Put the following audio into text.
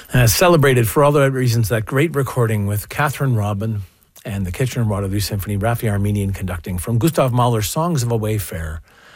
Celebrated for all the right reasons, that great recording with Catherine Robin and the Kitchener Waterloo Symphony, Rafi Armenian conducting from Gustav Mahler's Songs of a Wayfarer,